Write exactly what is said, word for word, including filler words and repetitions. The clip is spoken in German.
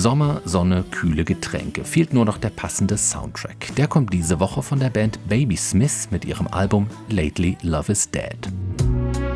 Sommer, Sonne, kühle Getränke. Fehlt nur noch der passende Soundtrack. Der kommt diese Woche von der Band Baby Smith mit ihrem Album Lately Love is Dead.